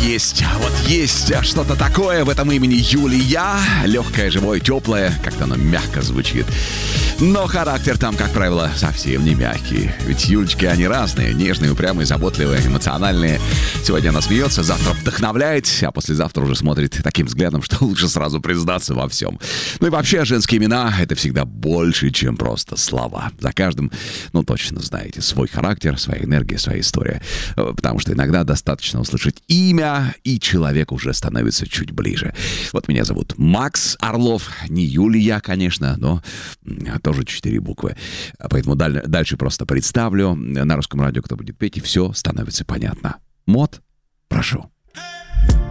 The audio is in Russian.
есть что-то такое в этом имени Юлия. Легкое, живое, теплое, как-то оно мягко звучит. Но характер там, как правило, совсем не мягкий. Ведь Юлечки, они разные. Нежные, упрямые, заботливые, эмоциональные. Сегодня она смеется, завтра вдохновляет, а послезавтра уже смотрит таким взглядом, что лучше сразу признаться во всем. Ну и вообще, женские имена — это всегда больше, чем просто слова. За каждым, точно знаете, свой характер, своя энергия, своя история. Потому что иногда достаточно услышать имя, и человек уже становится чуть ближе. Вот меня зовут Макс Орлов. Не Юлия, конечно, но тоже 4 буквы. Поэтому дальше просто представлю. На Русском радио кто будет петь, и все становится понятно. Мод, прошу.